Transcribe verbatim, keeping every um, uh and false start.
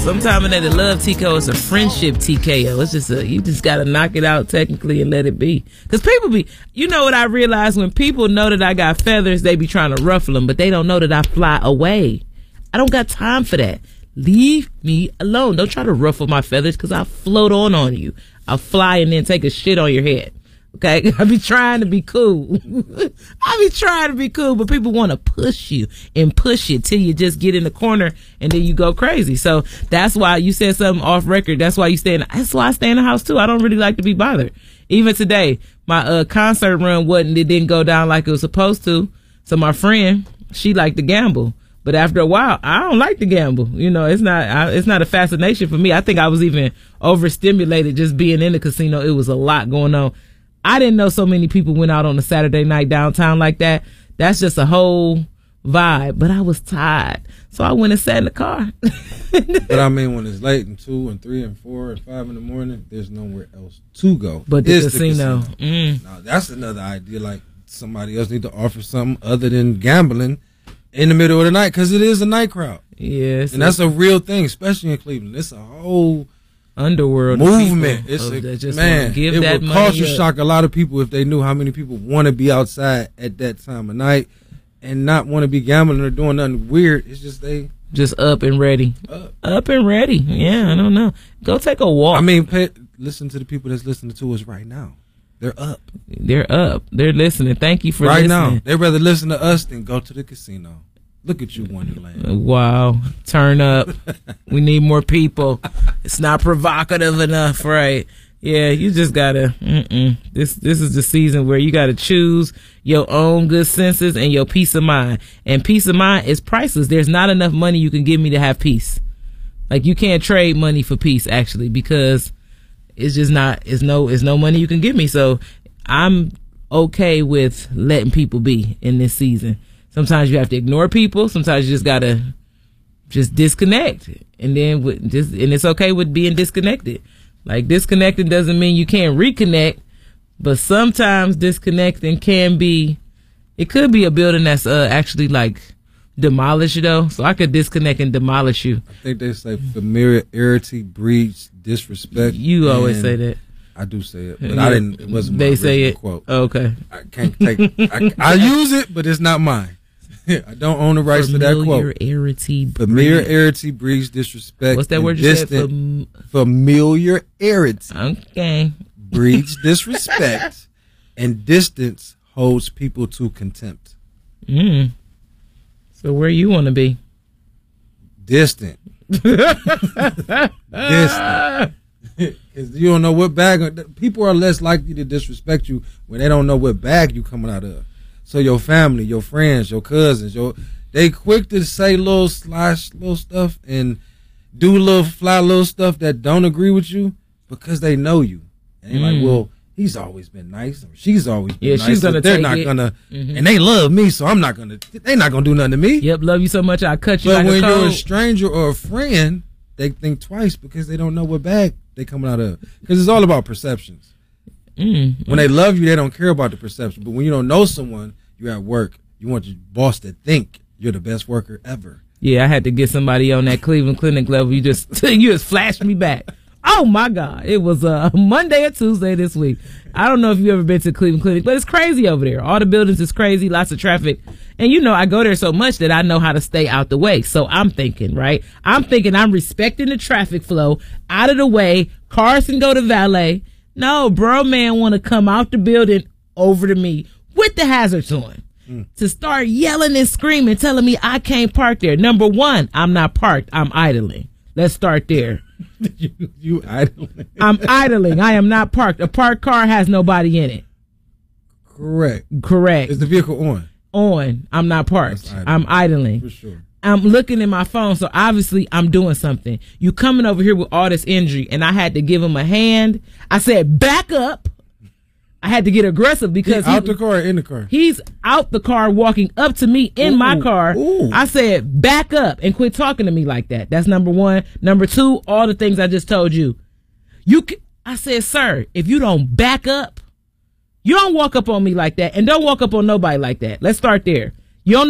Sometimes it ain't a love T K O, it's a friendship T K O. It's just a, you just got to knock it out technically and let it be. Because people be, you know what I realize? When people know that I got feathers, they be trying to ruffle them, but they don't know that I fly away. I don't got time for that. Leave me alone. Don't try to ruffle my feathers because I'll float on on you. I'll fly and then take a shit on your head. Okay, I be trying to be cool. I be trying to be cool, but people want to push you and push you till you just get in the corner and then you go crazy. So that's why you said something off record. That's why you stay in. That's why I stay in the house too. I don't really like to be bothered. Even today, my uh, concert run wasn't. It didn't go down like it was supposed to. So my friend, she liked to gamble. But after a while, I don't like to gamble. You know, it's not I, it's not a fascination for me. I think I was even overstimulated just being in the casino. It was a lot going on. I didn't know so many people went out on a Saturday night downtown like that. That's just a whole vibe. But I was tired. So I went and sat in the car. But I mean, when it's late and two and three and four and five in the morning, there's nowhere else to go. But the casino. the casino. Mm. Now, that's another idea. Like, somebody else need to offer something other than gambling in the middle of the night, because it is a night crowd. Yes. And that's a real thing, especially in Cleveland. It's a whole underworld movement. It's a, just man, give it that would money culture up. shock a lot of people if they knew how many people want to be outside at that time of night and not want to be gambling or doing nothing weird. It's just they just up and ready. Up, up and ready. Yeah, I don't know. Go take a walk. I mean, pay, listen to the people that's listening to us right now. They're up. They're up. They're listening. Thank you for right listening. now. They'd rather listen to us than go to the casino. Look at you, Wonderland. Wow. Turn up. We need more people. It's not provocative enough, right? Yeah, you just gotta, mm-mm. This, this is the season where you gotta choose your own good senses and your peace of mind. And peace of mind is priceless. There's not enough money you can give me to have peace. Like, you can't trade money for peace, actually, because it's just not, it's no, it's no money you can give me. So I'm okay with letting people be in this season. Sometimes you have to ignore people. Sometimes you just gotta just disconnect, and then with just and it's okay with being disconnected. Like, disconnecting doesn't mean you can't reconnect, but sometimes disconnecting can be. It could be a building that's uh, actually like demolished, though. So I could disconnect and demolish you. I think they say familiarity breeds disrespect. You always say that. I do say it, but yeah. I didn't. It wasn't my they say it. Quote. Oh, okay. I can't take. I, I use it, but it's not mine. I don't own the rights to that quote. Familiarity. Familiarity breeds disrespect. What's that word you said? Fam- familiarity. Okay. Breeds disrespect, and distance holds people to contempt. Mm. So where you want to be? Distant. Distant. Because you don't know what bag. People are less likely to disrespect you when they don't know what bag you coming out of. So your family, your friends, your cousins, your they quick to say little slash little stuff and do little fly little stuff that don't agree with you because they know you. And they're mm. like, well, he's always been nice, or she's always been yeah, nice. She's gonna so they're take not it. gonna, mm-hmm. and they love me, so I'm not gonna. They're not gonna do nothing to me. Yep, love you so much I cut you. But like when a you're a code. stranger or a friend, they think twice because they don't know what bag they coming out of. Because it's all about perceptions. Mm. When they love you, they don't care about the perception. But when you don't know someone, you're at work, you want your boss to think you're the best worker ever. Yeah, I had to get somebody on that Cleveland Clinic level. You just you just flashed me back. Oh my God. It was uh, Monday or Tuesday this week. I don't know if you've ever been to Cleveland Clinic, but it's crazy over there. All the buildings is crazy, lots of traffic. And you know, I go there so much that I know how to stay out the way. So I'm thinking, right? I'm thinking I'm respecting the traffic flow, out of the way. Cars can go to valet. No, bro, man want to come out the building over to me with the hazards on. Mm. To start yelling and screaming, telling me I can't park there. Number one, I'm not parked. I'm idling. Let's start there. you, you idling. I'm idling. I am not parked. A parked car has nobody in it. Correct. Correct. Is the vehicle on? On. I'm not parked. Idling. I'm idling. For sure. I'm looking at my phone, so obviously I'm doing something. You coming over here with all this injury, and I had to give him a hand. I said, back up. I had to get aggressive because he out he, the car or in the car? He's out the car walking up to me in ooh, my car. Ooh. I said, back up and quit talking to me like that. That's number one. Number two, all the things I just told you. You, can, I said, sir, if you don't back up, you don't walk up on me like that, and don't walk up on nobody like that. Let's start there.